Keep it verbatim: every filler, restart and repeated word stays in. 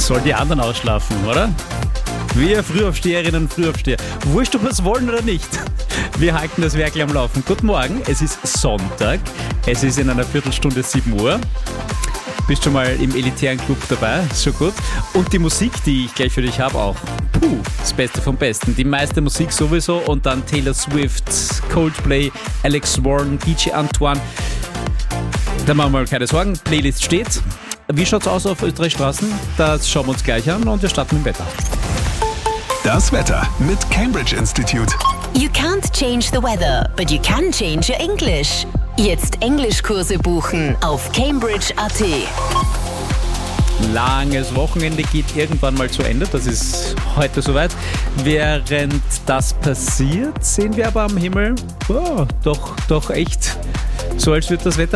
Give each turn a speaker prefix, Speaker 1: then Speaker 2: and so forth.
Speaker 1: Soll die anderen ausschlafen, oder? Wir Frühaufsteherinnen und Frühaufsteher. Wurscht, ob wir es wollen oder nicht. Wir halten das Werkel am Laufen. Guten Morgen, es ist Sonntag. Es ist in einer Viertelstunde sieben Uhr. Bist schon mal im elitären Club dabei? So gut. Und die Musik, die ich gleich für dich habe, auch. Puh, das Beste vom Besten. Die meiste Musik sowieso und dann Taylor Swift, Coldplay, Alex Warren, D J Antoine. Da machen wir mal keine Sorgen. Playlist steht. Wie schaut's aus auf Österreich Straßen? Das schauen wir uns gleich an und wir starten mit dem Wetter.
Speaker 2: Das Wetter mit Cambridge Institute.
Speaker 3: You can't change the weather, but you can change your English. Jetzt Englischkurse buchen auf cambridge punkt a t.
Speaker 1: Langes Wochenende geht irgendwann mal zu Ende. Das ist heute soweit. Während das passiert, sehen wir aber am Himmel oh, doch, doch echt so, als würde das Wetter